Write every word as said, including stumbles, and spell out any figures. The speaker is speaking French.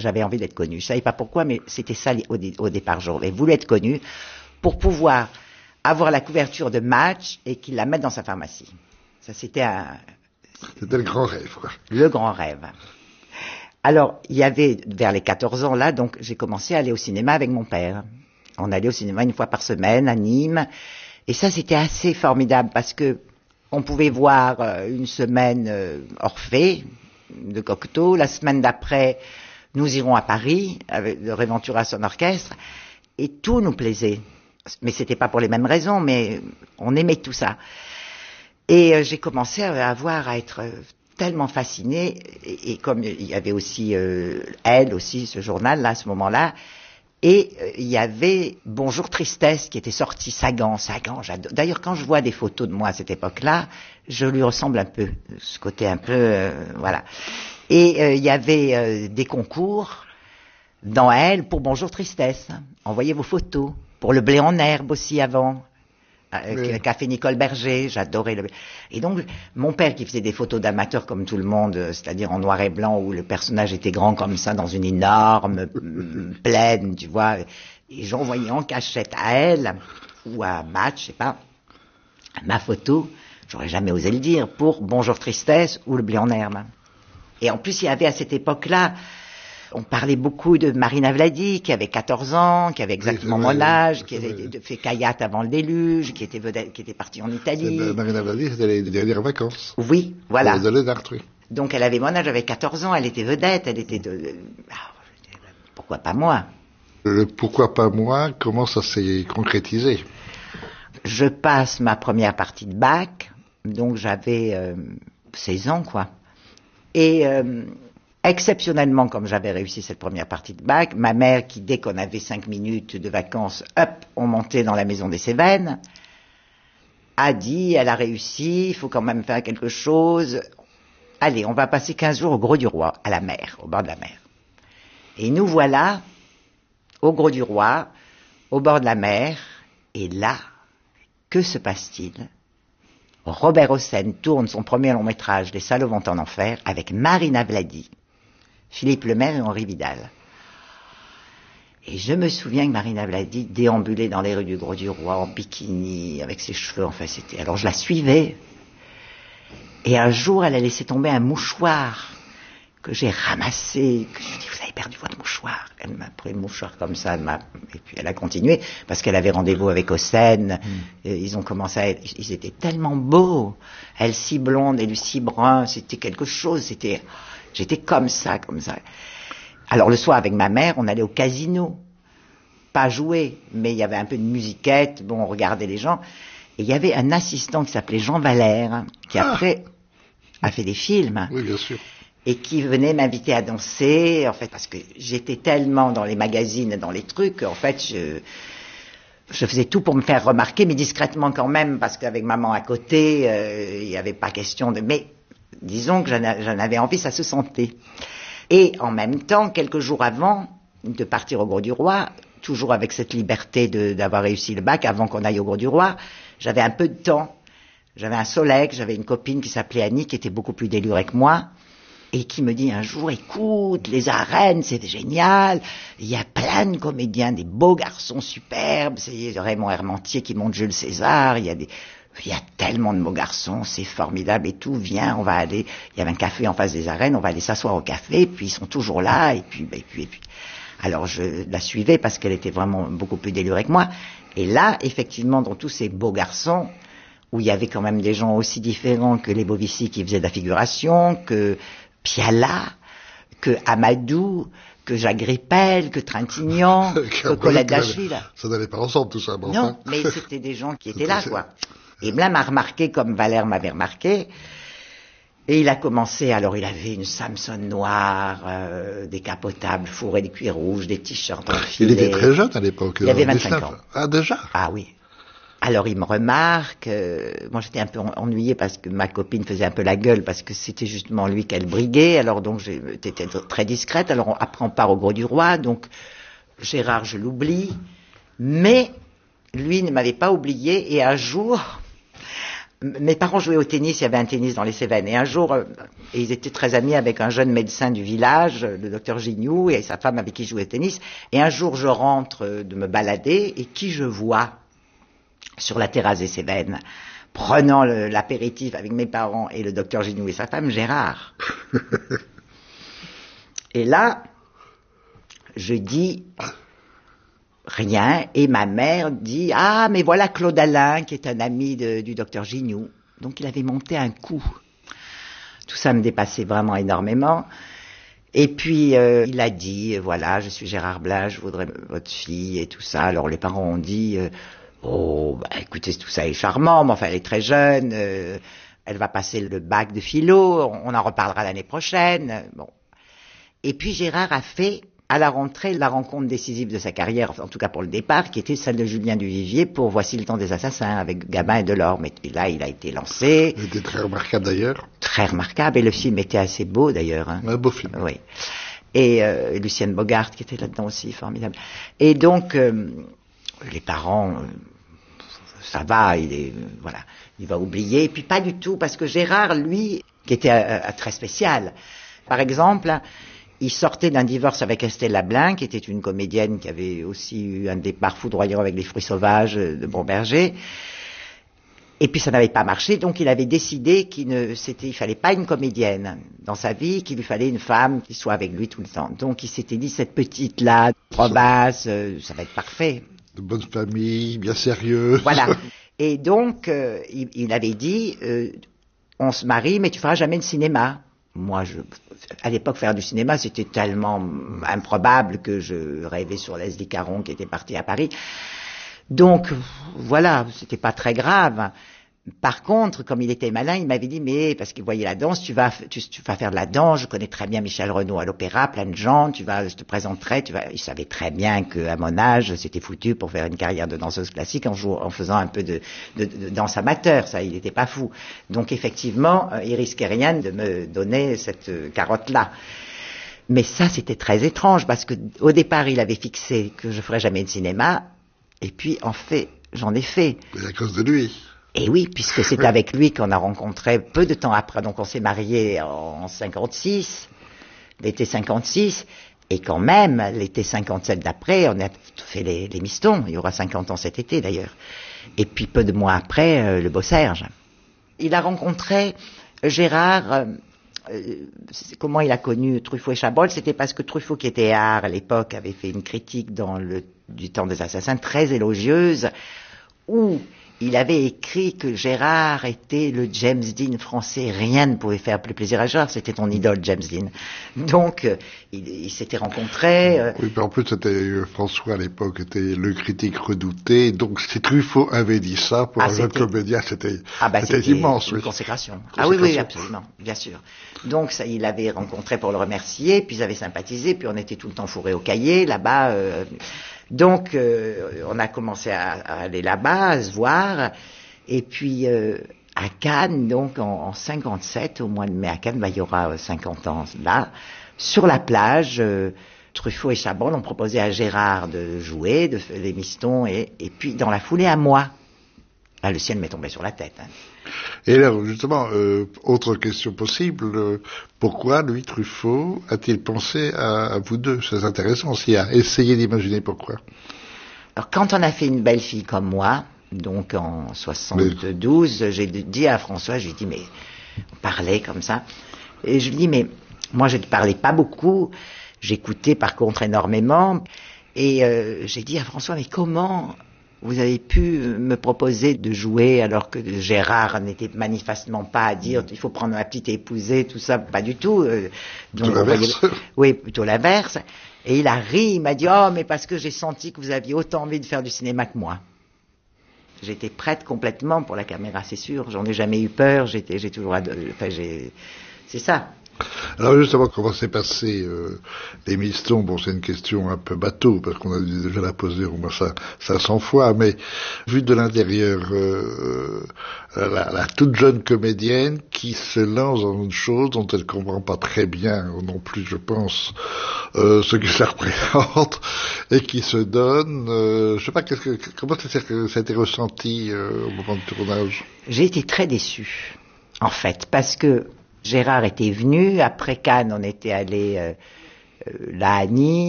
j'avais envie d'être connue. Je savais pas pourquoi, mais c'était ça au, dé, au départ. J'aurais voulu être connue pour pouvoir avoir la couverture de Match et qu'il la mette dans sa pharmacie. Ça, c'était un... C'était le grand rêve, quoi. Le grand rêve. Alors, il y avait, vers les quatorze ans, là, donc, j'ai commencé à aller au cinéma avec mon père. On allait au cinéma une fois par semaine, à Nîmes. Et ça, c'était assez formidable parce que on pouvait voir euh, une semaine euh, Orphée, de Cocteau. La semaine d'après, nous irons à Paris, avec le Réventura son orchestre. Et tout nous plaisait. Mais c'était pas pour les mêmes raisons, mais on aimait tout ça. Et euh, j'ai commencé à avoir, à être euh, tellement fascinée, et, et comme il y avait aussi euh, Elle aussi, ce journal-là, à ce moment-là, et euh, il y avait Bonjour Tristesse qui était sorti, Sagan, Sagan, j'adore. D'ailleurs, quand je vois des photos de moi à cette époque-là, je lui ressemble un peu, ce côté un peu, euh, voilà. Et euh, il y avait euh, des concours dans Elle pour Bonjour Tristesse. Envoyez vos photos. Pour le Blé en herbe aussi avant. Euh, qu'a fait Nicole Berger, j'adorais le... Et donc, mon père qui faisait des photos d'amateurs comme tout le monde, c'est-à-dire en noir et blanc, où le personnage était grand comme ça, dans une énorme plaine, tu vois, et j'envoyais en cachette à Elle, ou à Match, je sais pas, ma photo, j'aurais jamais osé le dire, pour Bonjour Tristesse ou le Blé en herbe. Et en plus, il y avait à cette époque-là, on parlait beaucoup de Marina Vladi, qui avait quatorze ans, qui avait exactement oui, mon vrai, âge, qui avait vrai. fait Kayat avant le déluge, qui était, vedette, qui était partie en Italie. Marina Vladi, c'était les dernières vacances. Oui, voilà. De Lénart, oui. Donc elle avait mon âge, j'avais quatorze ans, elle était vedette, elle était de... Pourquoi pas moi? Le pourquoi pas moi, comment ça s'est concrétisé? Je passe ma première partie de bac, donc j'avais euh, seize ans, quoi. Et... Euh, exceptionnellement, comme j'avais réussi cette première partie de bac, ma mère, qui dès qu'on avait cinq minutes de vacances, hop, on montait dans la maison des Cévennes, a dit, elle a réussi, il faut quand même faire quelque chose. Allez, on va passer quinze jours au Gros du Roi, à la mer, au bord de la mer. Et nous voilà, au Gros du Roi, au bord de la mer, et là, que se passe-t-il? Robert Hossein tourne son premier long métrage, Les salauds vont en enfer, avec Marina Vladi, Philippe Lemaire et Henri Vidal. Et je me souviens que Marina Vladi déambulait dans les rues du Gros du Roi en bikini, avec ses cheveux, enfin c'était... Alors je la suivais, et un jour elle a laissé tomber un mouchoir que j'ai ramassé, que je lui ai dit, vous avez perdu votre mouchoir. Elle m'a pris le mouchoir comme ça, elle m'a... et puis elle a continué, parce qu'elle avait rendez-vous avec Hossein, mmh. Ils ont commencé à être... Ils étaient tellement beaux, elle si blonde et lui si brun, c'était quelque chose, c'était... J'étais comme ça, comme ça. Alors le soir avec ma mère, on allait au casino, pas jouer, mais il y avait un peu de musiquette, bon, on regardait les gens, et il y avait un assistant qui s'appelait Jean Valère, qui après ah. a fait des films. Oui, bien sûr. Et qui venait m'inviter à danser, en fait, parce que j'étais tellement dans les magazines, dans les trucs, en fait, je, je faisais tout pour me faire remarquer, mais discrètement quand même, parce qu'avec maman à côté, euh, il n'y avait pas question de... Mais disons que j'en, j'en avais envie, ça se sentait. Et en même temps, quelques jours avant de partir au Gros du Roi, toujours avec cette liberté de, d'avoir réussi le bac, avant qu'on aille au Gros du Roi, j'avais un peu de temps. J'avais un soleil, j'avais une copine qui s'appelait Annie, qui était beaucoup plus délurée que moi, et qui me dit un jour, écoute, les arènes, c'est génial, il y a plein de comédiens, des beaux garçons superbes, c'est Raymond Hermantier qui monte Jules César, il y a des, il y a tellement de beaux garçons, c'est formidable et tout, viens, on va aller, il y avait un café en face des arènes, on va aller s'asseoir au café, puis ils sont toujours là, et puis, et puis, et puis. Alors je la suivais parce qu'elle était vraiment beaucoup plus délurée que moi, et là, effectivement, dans tous ces beaux garçons, où il y avait quand même des gens aussi différents que les Bovici qui faisaient de la figuration, que Piala, que Amadou, que Jacques Rippel, que Trintignant, que Colette d'Achille. Ça n'allait pas ensemble tout ça, bon. Non, mais c'était des gens qui étaient là, quoi. Et Blin m'a remarqué comme Valère m'avait remarqué. Et il a commencé, alors il avait une Samson noire, euh, décapotable, fourré de cuir rouge, des t-shirts enfilés. Il était très jeune à l'époque. Il avait vingt-cinq ans. Ah, déjà? Ah oui. Alors il me remarque, euh, moi j'étais un peu ennuyée parce que ma copine faisait un peu la gueule parce que c'était justement lui qu'elle briguait, alors donc j'étais très discrète, alors après on part au Gros du Roi, donc Gérard je l'oublie, mais lui ne m'avait pas oublié et un jour, Mes parents jouaient au tennis, il y avait un tennis dans les Cévennes. Et un jour, euh, et ils étaient très amis avec un jeune médecin du village, le docteur Gignoux, et sa femme avec qui je jouais au tennis. Et un jour, je rentre euh, de me balader, et qui je vois sur la terrasse des Cévennes, prenant le, l'apéritif avec mes parents et le docteur Gignoux et sa femme, Gérard. Et là, je dis rien, et ma mère dit « Ah, mais voilà Claude Alain, qui est un ami de, du docteur Gignoux. » Donc il avait monté un coup. Tout ça me dépassait vraiment énormément. Et puis euh, il a dit « Voilà, je suis Gérard Blain, je voudrais votre fille et tout ça. » Alors les parents ont dit euh, « Oh, bah, écoutez, tout ça est charmant, mais enfin elle est très jeune, euh, elle va passer le bac de philo, on en reparlera l'année prochaine. » Bon. Et puis Gérard a fait, à la rentrée, la rencontre décisive de sa carrière, en tout cas pour le départ, qui était celle de Julien Duvivier pour Voici le temps des assassins, avec Gabin et Delorme. Et là, il a été lancé. Il était très remarquable d'ailleurs. Très remarquable, et le film était assez beau d'ailleurs. Hein. Un beau film. Oui. Et euh, Lucienne Bogart, qui était là-dedans aussi, formidable. Et donc, euh, les parents, euh, ça va, il est, euh, voilà, il va oublier. Et puis pas du tout, parce que Gérard, lui, qui était euh, euh, très spécial, par exemple, il sortait d'un divorce avec Estelle Lablin, qui était une comédienne qui avait aussi eu un départ foudroyant avec Les Fruits Sauvages de Bomberger. Et puis ça n'avait pas marché, donc il avait décidé qu'il ne, c'était, il fallait pas une comédienne dans sa vie, qu'il lui fallait une femme qui soit avec lui tout le temps. Donc il s'était dit, cette petite-là, probasse, euh, ça va être parfait. De bonne famille, bien sérieux. Voilà. Et donc, euh, il, il avait dit, euh, on se marie, mais tu feras jamais de cinéma. Moi, je, à l'époque, faire du cinéma, c'était tellement improbable que je rêvais sur Leslie Caron qui était partie à Paris. Donc, voilà, c'était pas très grave. Par contre, comme il était malin, il m'avait dit, mais, parce qu'il voyait la danse, tu vas, tu, tu vas faire de la danse, je connais très bien Michel Renaud à l'opéra, plein de gens, tu vas, je te présenterai, tu vas, il savait très bien qu'à mon âge, c'était foutu pour faire une carrière de danseuse classique en, jouant, en faisant un peu de, de, de danse amateur, ça, il n'était pas fou. Donc, effectivement, il risquait rien de me donner cette carotte-là. Mais ça, c'était très étrange, parce que, au départ, il avait fixé que je ferais jamais de cinéma, et puis, en fait, j'en ai fait. Mais à cause de lui. Et oui, puisque c'est avec lui qu'on a rencontré peu de temps après. Donc on s'est mariés en cinquante-six, l'été cinquante-six, et quand même, l'été cinquante-sept d'après, on a fait les, les Mistons. Il y aura cinquante ans cet été d'ailleurs. Et puis peu de mois après, euh, le Beau Serge. Il a rencontré Gérard. Euh, euh, comment il a connu Truffaut et Chabrol? C'était parce que Truffaut, qui était art à l'époque, avait fait une critique dans le du temps des assassins très élogieuse, où il avait écrit que Gérard était le James Dean français. Rien ne pouvait faire plus plaisir à Gérard. C'était ton idole, James Dean. Donc, euh, il, il s'était rencontré. Euh... Oui, mais en plus, c'était euh, François à l'époque était le critique redouté. Donc, si Truffaut avait dit ça pour ah, un jeune comédien, c'était, ah, bah, c'était, c'était immense. Une oui. consécration. consécration. Ah oui, oui, absolument, bien sûr. Donc, ça, il l'avait rencontré pour le remercier, puis ils avaient sympathisé, puis on était tout le temps fourrés au cahier là-bas. Euh... Donc, euh, on a commencé à, à aller là-bas, à se voir, et puis euh, à Cannes, donc en, en cinquante-sept, au mois de mai à Cannes, bah, il y aura cinquante ans là, sur la plage, euh, Truffaut et Chabrol ont proposé à Gérard de jouer, de faire les Mistons, et, et puis dans la foulée à moi. Ah, le ciel m'est tombé sur la tête. Hein. Et alors, justement, euh, autre question possible, euh, pourquoi, lui, Truffaut, a-t-il pensé à, à vous deux? C'est intéressant aussi, à essayer d'imaginer pourquoi. Alors, quand on a fait Une belle fille comme moi, donc en soixante-douze, mais... j'ai dit à François, je lui ai dit, mais, on parlait comme ça, et je lui ai dit, mais, moi, je ne parlais pas beaucoup, j'écoutais par contre énormément, et euh, j'ai dit à François, mais comment vous avez pu me proposer de jouer alors que Gérard n'était manifestement pas à dire il faut prendre ma petite épousée, tout ça, pas du tout. Donc, l'inverse. Voyait... Oui, plutôt l'inverse. Et il a ri, il m'a dit oh mais parce que j'ai senti que vous aviez autant envie de faire du cinéma que moi. J'étais prête complètement pour la caméra, c'est sûr. J'en ai jamais eu peur. J'étais, j'ai toujours, adoré... enfin j'ai, c'est ça. Alors justement, comment s'est passé euh, l'émission? Bon, c'est une question un peu bateau, parce qu'on a dû déjà la poser au moins ça, ça cent fois, mais vu de l'intérieur, euh, la, la toute jeune comédienne qui se lance dans une chose dont elle comprend pas très bien non plus, je pense, euh, ce que ça représente, et qui se donne, euh, je sais pas, qu'est-ce que, comment ça, ça a été ressenti euh, au moment du tournage? J'ai été très déçue, en fait, parce que Gérard était venu, après Cannes, on était allé euh, là à Nice.